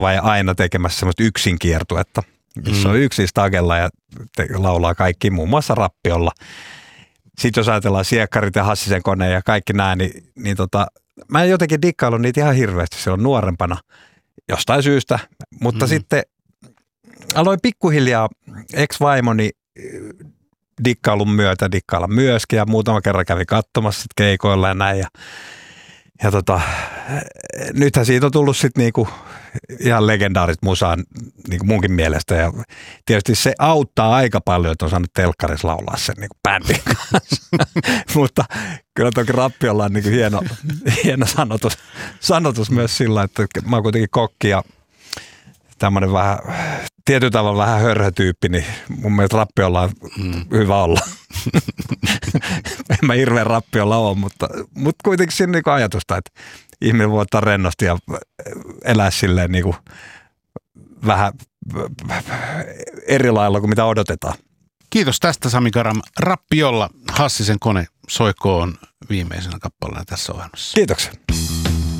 vai aina tekemässä semmoista yksinkiertuetta, missä on yksin stagella ja laulaa kaikki muun muassa rappiolla. Sitten jos ajatellaan Siekkarit ja Hassisen kone ja kaikki nämä, niin mä en jotenkin dikkaillut niitä ihan hirveästi silloin nuorempana jostain syystä, mutta sitten aloin pikkuhiljaa ex-vaimoni dikkailun myötä dikkailla myöskin ja muutama kerran kävin katsomassa keikoilla ja näin. Ja nythän siitä on tullut sitten niinku ihan legendaarista musaa niinku munkin mielestä ja tietysti se auttaa aika paljon, että on saanut telkkarissa laulaa sen niinku bändin kanssa, mutta kyllä toki rappiolla on niinku hieno sanotus myös sillä, että mä oon kuitenkin kokki ja tämmöinen vähän tietyllä tavalla vähän hörhötyyppi, niin mun mielestä rappiolla on hyvä olla. En mä hirveän rappiolla ole, mutta kuitenkin siinä niinku ajatusta, että ihminen voi ottaa rennosti ja elää silleen niinku vähän eri lailla kuin mitä odotetaan. Kiitos tästä, Sami Garam. Rappiolla Hassisen kone soikoon viimeisenä kappaleena tässä ohjelmassa. Kiitoksia.